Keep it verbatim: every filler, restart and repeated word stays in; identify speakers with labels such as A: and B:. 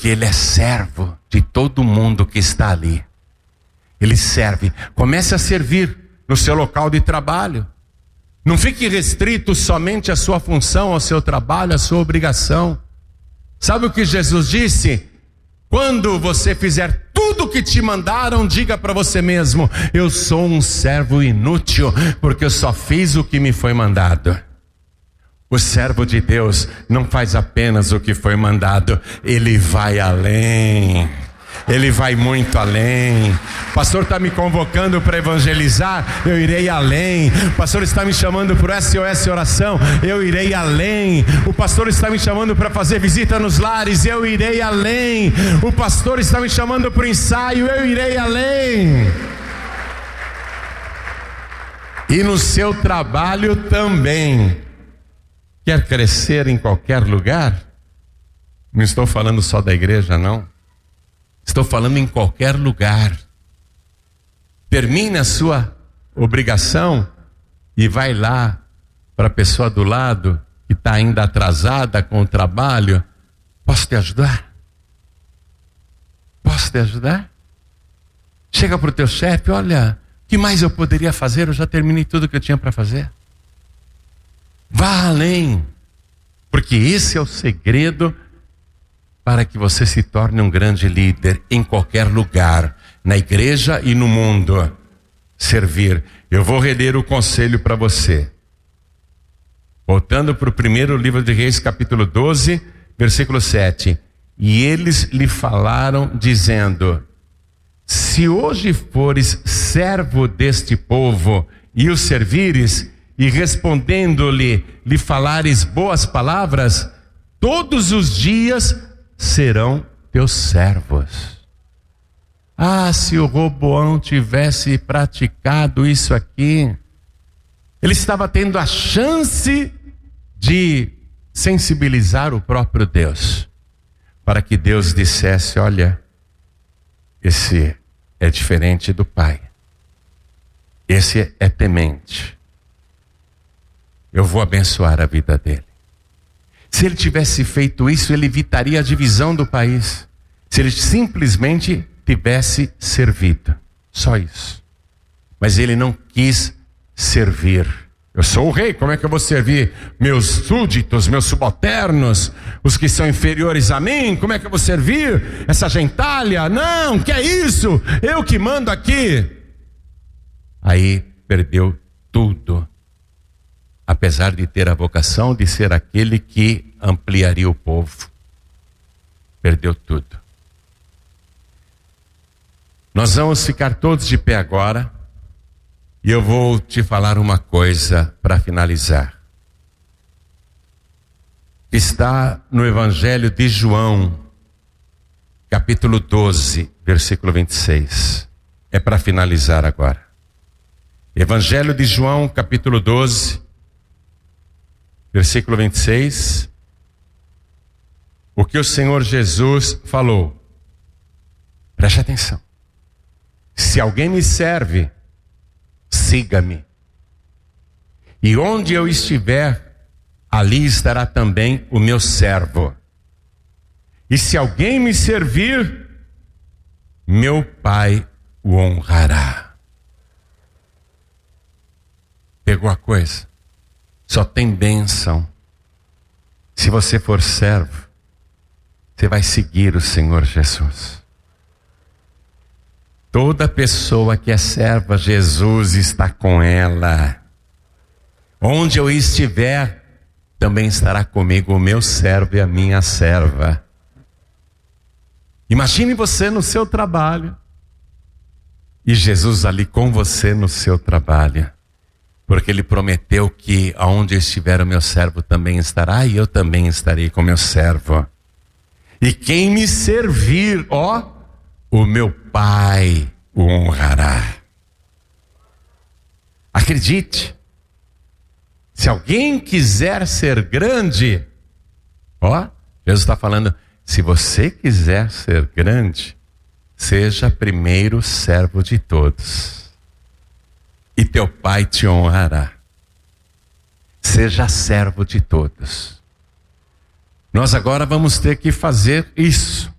A: porque ele é servo de todo mundo que está ali. Ele serve. Comece a servir no seu local de trabalho. Não fique restrito somente à sua função, ao seu trabalho, à sua obrigação. Sabe o que Jesus disse? Quando você fizer tudo o que te mandaram, diga para você mesmo: eu sou um servo inútil, porque eu só fiz o que me foi mandado. O servo de Deus não faz apenas o que foi mandado, ele vai além. Ele vai muito além. O pastor está me convocando para evangelizar, eu irei além. O pastor está me chamando para o S O S Oração, eu irei além. O pastor está me chamando para fazer visita nos lares, eu irei além. O pastor está me chamando para o ensaio, eu irei além. E no seu trabalho também. Quer crescer em qualquer lugar? Não estou falando só da igreja, não. Estou falando em qualquer lugar. Termine a sua obrigação e vai lá para a pessoa do lado que está ainda atrasada com o trabalho. Posso te ajudar? Posso te ajudar? Chega para o teu chefe: olha, o que mais eu poderia fazer? Eu já terminei tudo que eu tinha para fazer. Vá além, porque esse é o segredo para que você se torne um grande líder em qualquer lugar, na igreja e no mundo. Servir. Eu vou reler o conselho para você. Voltando para o primeiro livro de Reis, capítulo doze, versículo sete. E eles lhe falaram, dizendo: se hoje fores servo deste povo e o servires, e respondendo-lhe, lhe falares boas palavras, todos os dias serão teus servos. Ah, se o Roboão tivesse praticado isso aqui, ele estava tendo a chance de sensibilizar o próprio Deus, para que Deus dissesse: olha, esse é diferente do pai, esse é temente, eu vou abençoar a vida dele. Se ele tivesse feito isso, ele evitaria a divisão do país. Se ele simplesmente tivesse servido, só isso. Mas ele não quis servir. Eu sou o rei, como é que eu vou servir meus súditos, meus subalternos, os que são inferiores a mim? Como é que eu vou servir essa gentalha? Não, que é isso? Eu que mando aqui. Aí perdeu tudo. Apesar de ter a vocação de ser aquele que ampliaria o povo, perdeu tudo. Nós vamos ficar todos de pé agora, e eu vou te falar uma coisa para finalizar. Está no Evangelho de João, capítulo doze, versículo vinte e seis. É para finalizar agora. Evangelho de João, capítulo doze, versículo vinte e seis, o que o Senhor Jesus falou. Preste atenção. Se alguém me serve, siga-me. E onde eu estiver, ali estará também o meu servo. E se alguém me servir, meu Pai o honrará. Pegou a coisa? Só tem bênção. Se você for servo, você vai seguir o Senhor Jesus. Toda pessoa que é serva, Jesus está com ela. Onde eu estiver, também estará comigo o meu servo e a minha serva. Imagine você no seu trabalho e Jesus ali com você no seu trabalho. Porque ele prometeu que aonde estiver o meu servo também estará, e eu também estarei com o meu servo. E quem me servir, ó, o meu Pai o honrará. Acredite, se alguém quiser ser grande, ó, Jesus está falando, se você quiser ser grande, seja primeiro servo de todos. E teu Pai te honrará. Seja servo de todos. Nós agora vamos ter que fazer isso.